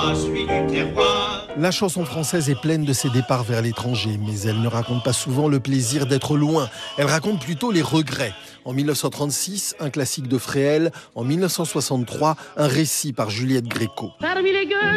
moi, celui du terroir. La chanson française est pleine de ses départs vers l'étranger, mais elle ne raconte pas souvent le plaisir d'être loin. Elle raconte plutôt les regrets. En 1936, un classique de Fréhel. En 1963, un récit par Juliette Gréco. Parmi les gueules